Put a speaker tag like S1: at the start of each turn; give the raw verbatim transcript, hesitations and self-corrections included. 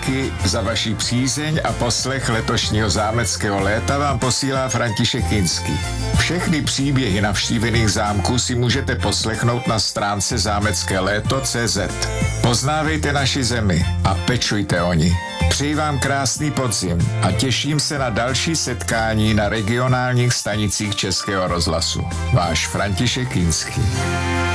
S1: díky za vaši přízeň a poslech letošního zámeckého léta vám posílá František Kinský. Všechny příběhy navštívených zámků si můžete poslechnout na stránce zámecké léto tečka cé zet. Poznávejte naši zemi a pečujte o ní. Přeji vám krásný podzim a těším se na další setkání na regionálních stanicích Českého rozhlasu. Váš František Kinský.